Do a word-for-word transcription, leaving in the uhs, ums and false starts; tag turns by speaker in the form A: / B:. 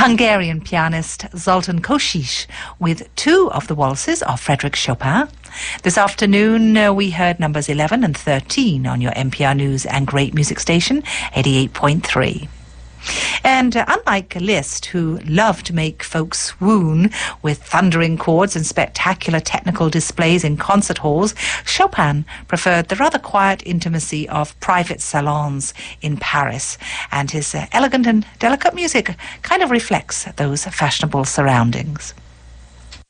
A: Hungarian pianist Zoltán Kocsis with two of the waltzes of Frédéric Chopin. This afternoon uh, we heard numbers eleven and thirteen on your N P R News and Great Music Station, eighty-eight point three. And uh, unlike Liszt, who loved to make folks swoon with thundering chords and spectacular technical displays in concert halls, Chopin preferred the rather quiet intimacy of private salons in Paris, and his uh, elegant and delicate music kind of reflects those fashionable surroundings.